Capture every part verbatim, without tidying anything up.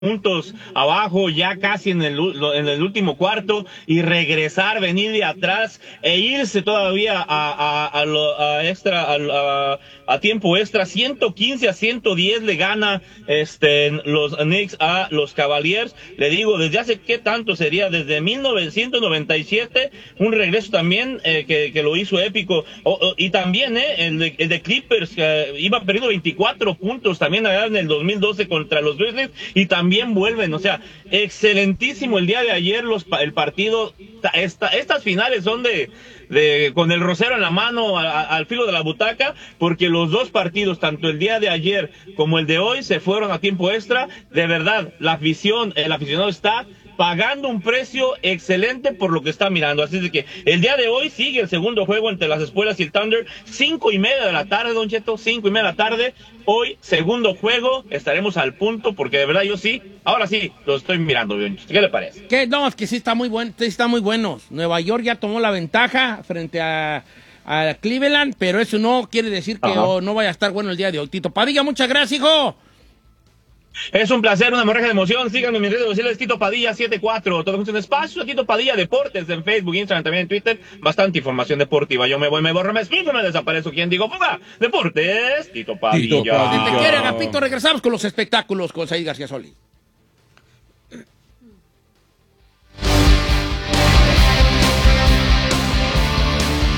puntos abajo, ya casi en el, en el último cuarto, y regresar, venir de atrás e irse todavía a, a, a, lo, a extra, a, a, a tiempo extra. ciento quince a ciento diez le gana este los Knicks a los Cavaliers. Le digo, desde hace qué tanto sería, desde mil novecientos noventa y siete, un regreso también eh, que, que lo hizo épico. O, o, y también eh, el, de, el de Clippers, que iba perdiendo veinticuatro puntos también allá en el dos mil doce contra los Grizzlies, y también Bien vuelven, o sea, excelentísimo el día de ayer los el partido. Esta, estas finales son de, de con el rosero en la mano a, a, al filo de la butaca, porque los dos partidos, tanto el día de ayer como el de hoy, se fueron a tiempo extra. De verdad, la afición, el aficionado está pagando un precio excelente por lo que está mirando. Así de que el día de hoy sigue el segundo juego entre las Espuelas y el Thunder, cinco y media de la tarde, Don Cheto, cinco y media de la tarde. Hoy, segundo juego, estaremos al punto, porque de verdad yo sí, ahora sí, lo estoy mirando, Don Cheto. ¿Qué le parece? ¿Qué? No, es que sí está muy bueno, sí está muy bueno. Nueva York ya tomó la ventaja frente a, a Cleveland, pero eso no quiere decir que oh, no vaya a estar bueno el día de hoy. Tito Padilla, muchas gracias, hijo. Es un placer, una hemorragia de emoción. Síganme en mis redes sociales, Tito Padilla setenta y cuatro. Todo un espacio, Tito Padilla Deportes en Facebook, Instagram, también en Twitter. Bastante información deportiva. Yo me voy, me borro, me escribo, me desaparezco. ¿Quién digo? Fuga. Deportes, Tito Padilla. Tito Padilla. Si te quiere, Agapito, regresamos con los espectáculos con Said García Solís.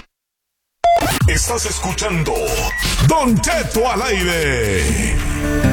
Estás escuchando Don Cheto al aire.